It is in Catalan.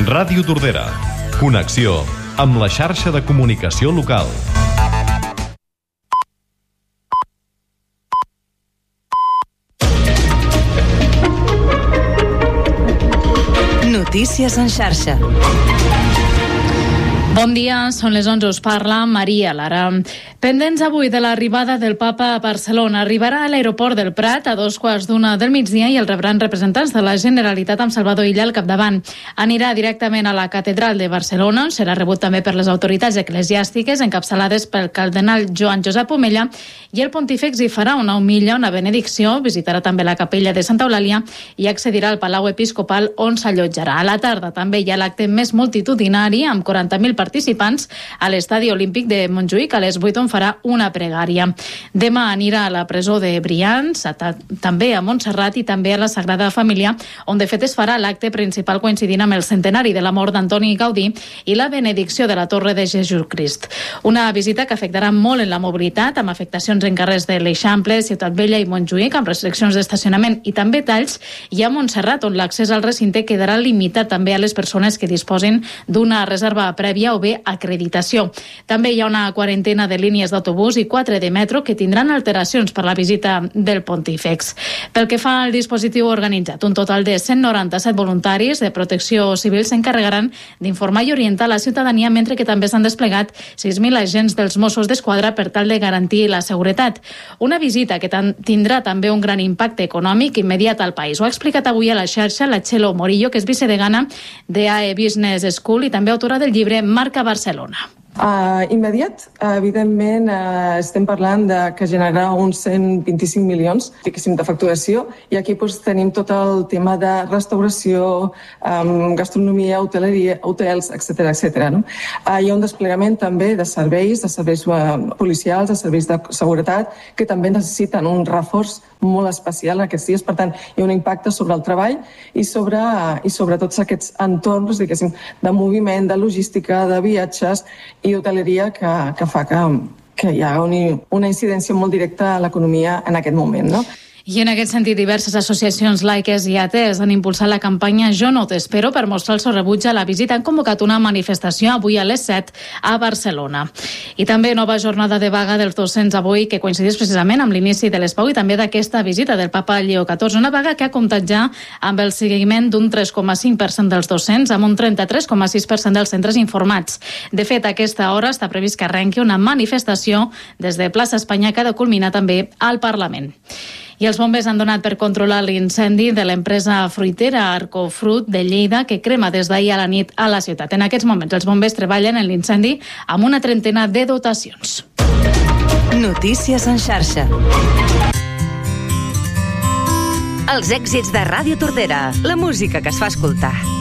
Ràdio Tordera. Connexió amb la xarxa de comunicació local. Notícies en xarxa. Bon dia, són les 11, us parla Maria Lara. Pendents avui de l'arribada del papa a Barcelona. Arribarà a l'aeroport del Prat a 2:15 del migdia i el rebran representants de la Generalitat amb Salvador Illa al capdavant. Anirà directament a la catedral de Barcelona, on serà rebut també per les autoritats eclesiàstiques encapçalades pel cardenal Joan Josep Omella, i el pontífex hi farà una homília, una benedicció, visitarà també la capella de Santa Eulàlia i accedirà al Palau Episcopal, on s'allotjarà. A la tarda també hi ha l'acte més multitudinari amb 40.000 participants a l'Estadi Olímpic de Montjuïc a les 8, on farà una pregària. Demà anirà a la presó de Brians, també a Montserrat i també a la Sagrada Família, on de fet es farà l'acte principal coincidint amb el centenari de la mort d'Antoni Gaudí i la benedicció de la Torre de Jesucrist. Una visita que afectarà molt en la mobilitat, amb afectacions en carrers de l'Eixample, Ciutat Vella i Montjuïc, amb restriccions d'estacionament i també talls, i a Montserrat, on l'accés al recinte quedarà limitat també a les persones que disposin d'una reserva prèvia o bé acreditació. També hi ha una quarantena de línies d'autobús i 4 de metro que tindran alteracions per la visita del pontífex. Pel que fa al dispositiu organitzat, un total de 197 voluntaris de protecció civil s'encarregaran d'informar i orientar la ciutadania, mentre que també s'han desplegat 6.000 agents dels Mossos d'Esquadra per tal de garantir la seguretat. Una visita que tindrà també un gran impacte econòmic immediat al país. Ho ha explicat avui a la xarxa la Txelo Morillo, que és vicedegana d'AE Business School i també autora del llibre Marca Barcelona. Immediat, evidentment, estem parlant que generarà uns 125 milions, diguéssim, de facturació, i aquí tenim tot el tema de restauració, gastronomia, hoteleria, hotels, etc. No? Hi ha un desplegament també de serveis policials, de serveis de seguretat, que també necessiten un reforç molt especial aquests dies. Per tant, hi ha un impacte sobre el treball i sobre tots aquests entorns, diguéssim, de moviment, de logística, de viatges i hoteleria que fa que hi ha una incidència molt directa a l'economia en aquest moment, no? I en aquest sentit, diverses associacions laiques i atees han impulsat la campanya Jo no t'espero per mostrar el seu rebuig a la visita. Han convocat una manifestació avui a les 7 a Barcelona. I també nova jornada de vaga dels docents avui, que coincideix precisament amb l'inici de l'ESPAU i també d'aquesta visita del papa Lleó XIV. Una vaga que ha comptat ja amb el seguiment d'un 3,5% dels docents, amb un 33,6% dels centres informats. De fet, a aquesta hora està previst que arrenqui una manifestació des de Plaça Espanya que ha de culminar també al Parlament. I els bombers han donat per controlar l'incendi de l'empresa fruitera Arcofrut de Lleida, que crema des d'ahir a la nit a la ciutat. En aquests moments els bombers treballen en l'incendi amb una trentena de dotacions. Notícies en xarxa. Els èxits de Ràdio Tordera, la música que es fa escoltar.